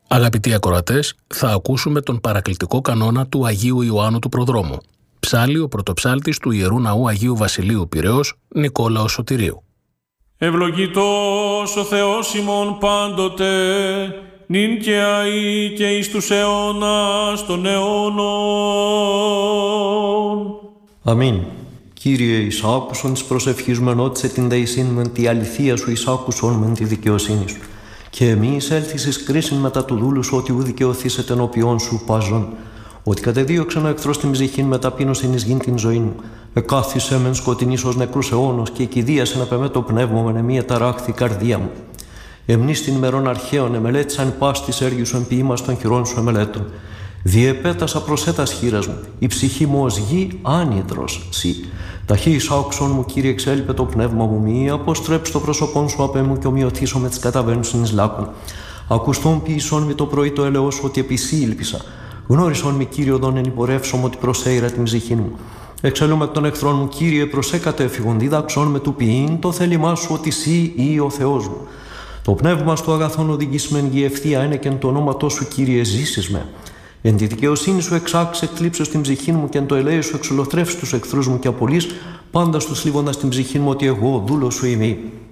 Αγαπητοί ακροατές, θα ακούσουμε τον παρακλητικό κανόνα του Αγίου Ιωάννου του Προδρόμου. Ψάλλει ο πρωτοψάλτης του Ιερού Ναού Αγίου Βασιλείου Πειραιώς, Νικόλαος Σωτηρίου. Ευλογητός ο Θεός ημών πάντοτε, νυν και αεί και εις τους αιώνας των αιώνων. Αμήν. Κύριε, εις άκουσον της προσευχής μου, ενώτισε την δεησήν μεν τη αληθεία σου, εις άκουσον μεν τη δικαιοσύνη σου. Και εμείς έλθεις εις κρίσιν μετά του δούλου σου, ότι ου δικαιωθήσετε ενώπιόν σου παζόν. Ότι κατεδίωξαν ο εχθρός την ψυχήν με ταπείνωσιν εις γην την ζωή μου. Εκάθισε μεν σκοτεινής ως νεκρούς αιώνος και εκηδίασε επ' εμέ το πνεύμα με μία ταράχθη καρδία μου. Εμνείς την ημερών αρχαίων εμελέτησαν πας της έργης σου εμποιήμας των χειρών σου εμελέτων. Διεπέτασα προσέτας χείρας μου, η ψυχή μου ως γη άνυδρος σύ. Ταχύ εις άκουσον μου, Κύριε, εξέλιπε το πνεύμα μου, μη αποστρέψει το πρόσωπόν σου απ' εμού και ομοιωθήσω με τις καταβαίνουσιν εις λάκων. Ακουστόν ποιησόν με το πρωί το έλεος σου, ότι επί σύ ήλπισα. Γνώρισον με, Κύριε, οδόν εν υπορεύσομαι ότι προσέειρα την ψυχή μου. Εξελούμε εκ των εχθρών μου, Κύριε, προσέκατε εφηγον, δίδαξον με του ποιήν το θέλημά σου, ότι σύ ή ο Θεός μου. Το πνεύμα στο αγαθόν οδηγήσμεν γη ευθεία είναι και εν το ονόματό σου, Κύριε, ζήσεις με. Εν τη δικαιοσύνη σου εξάξε εκλείψω στην ψυχή μου και εν το ελέη σου εξολοθρεύσει τους εχθρούς μου και απολύς πάντα στους λίβοντας την ψυχή μου ότι εγώ δούλος σου είμαι.